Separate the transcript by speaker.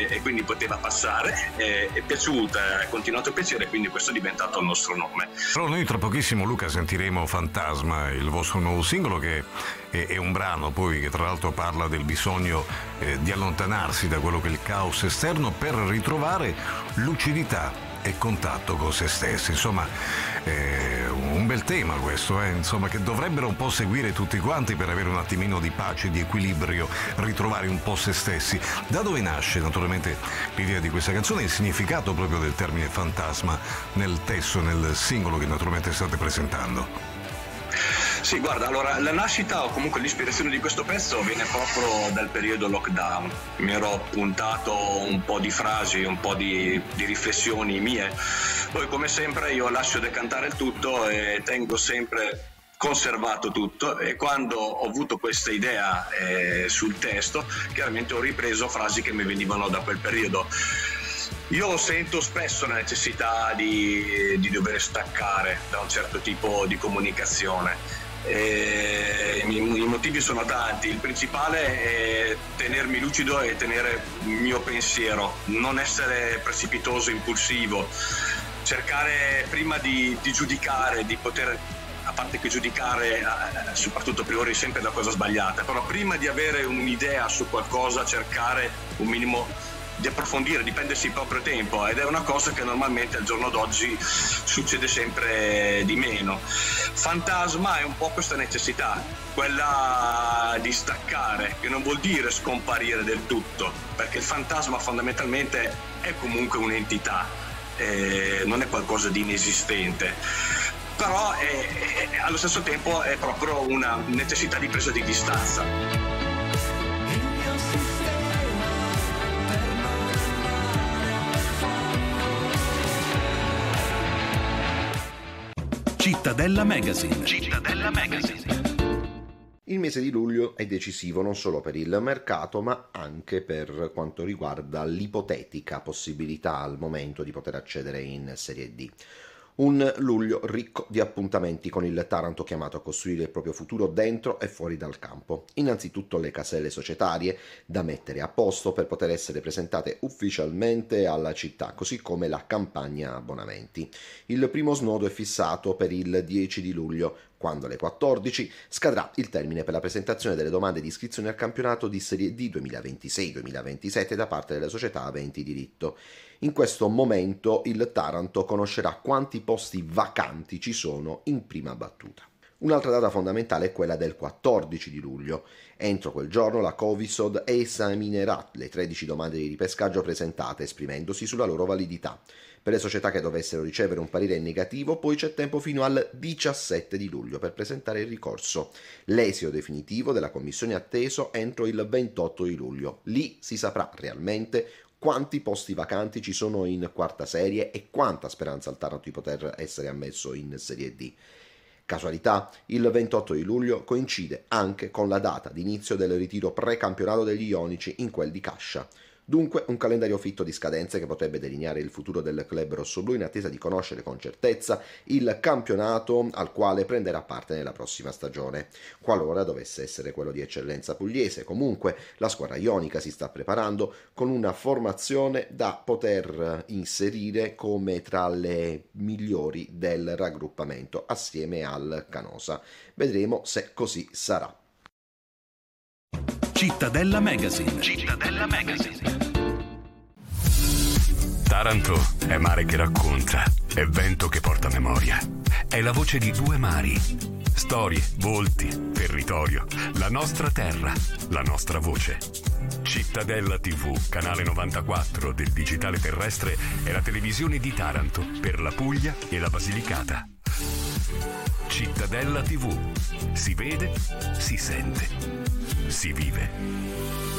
Speaker 1: e quindi poteva passare, è piaciuta, è continuato a piacere, quindi questo è diventato il nostro nome.
Speaker 2: Però noi tra pochissimo, Luca, sentiremo Fantasma, il vostro nuovo singolo, che è un brano poi che tra l'altro parla del bisogno di allontanarsi da quello che è il caos esterno per ritrovare lucidità e contatto con se stessi. Insomma, un bel tema questo, insomma, che dovrebbero un po' seguire tutti quanti per avere un attimino di pace, di equilibrio, ritrovare un po' se stessi. Da dove nasce naturalmente l'idea di questa canzone e il significato proprio del termine fantasma nel testo, nel singolo che naturalmente state presentando?
Speaker 1: Sì, guarda, allora la nascita o comunque l'ispirazione di questo pezzo viene proprio dal periodo lockdown. Mi ero puntato un po' di frasi, un po' di riflessioni mie. Poi come sempre io lascio decantare il tutto e tengo sempre conservato tutto, e quando ho avuto questa idea sul testo, chiaramente ho ripreso frasi che mi venivano da quel periodo. Io sento spesso la necessità di dover staccare da un certo tipo di comunicazione. I motivi sono tanti. Il principale è tenermi lucido e tenere il mio pensiero, non essere precipitoso, impulsivo, cercare prima di giudicare, di poter, a parte che giudicare soprattutto a priori sempre da cosa sbagliata, però prima di avere un'idea su qualcosa cercare un minimo di approfondire, di prendersi il proprio tempo, ed è una cosa che normalmente al giorno d'oggi succede sempre di meno. Fantasma è un po' questa necessità, quella di staccare, che non vuol dire scomparire del tutto, perché il fantasma fondamentalmente è comunque un'entità, non è qualcosa di inesistente, però allo stesso tempo è proprio una necessità di presa di distanza.
Speaker 3: Cittadella Magazine. Cittadella Magazine.
Speaker 4: Il mese di luglio è decisivo non solo per il mercato, ma anche per quanto riguarda l'ipotetica possibilità al momento di poter accedere in Serie D. Un luglio ricco di appuntamenti con il Taranto chiamato a costruire il proprio futuro dentro e fuori dal campo. Innanzitutto le caselle societarie da mettere a posto per poter essere presentate ufficialmente alla città, così come la campagna abbonamenti. Il primo snodo è fissato per il 10 di luglio, quando alle 14 scadrà il termine per la presentazione delle domande di iscrizione al campionato di Serie D 2026-2027 da parte delle società aventi diritto. In questo momento il Taranto conoscerà quanti posti vacanti ci sono in prima battuta. Un'altra data fondamentale è quella del 14 di luglio. Entro quel giorno la Covisod esaminerà le 13 domande di ripescaggio presentate, esprimendosi sulla loro validità. Per le società che dovessero ricevere un parere negativo, poi c'è tempo fino al 17 di luglio per presentare il ricorso. L'esito definitivo della commissione è atteso entro il 28 di luglio. Lì si saprà realmente quanti posti vacanti ci sono in quarta serie e quanta speranza al Taranto di poter essere ammesso in Serie D. Casualità, il 28 di luglio coincide anche con la data di inizio del ritiro precampionato degli ionici in quel di Cascia. Dunque un calendario fitto di scadenze che potrebbe delineare il futuro del club rossoblù in attesa di conoscere con certezza il campionato al quale prenderà parte nella prossima stagione. Qualora dovesse essere quello di eccellenza pugliese, comunque la squadra ionica si sta preparando con una formazione da poter inserire come tra le migliori del raggruppamento assieme al Canosa. Vedremo se così sarà.
Speaker 3: Cittadella Magazine. Cittadella Magazine.
Speaker 5: Taranto è mare che racconta, è vento che porta memoria. È la voce di due mari. Storie, volti, territorio, la nostra terra, la nostra voce. Cittadella TV, canale 94 del digitale terrestre, è la televisione di Taranto per la Puglia e la Basilicata. Cittadella TV. Si vede, si sente, si vive.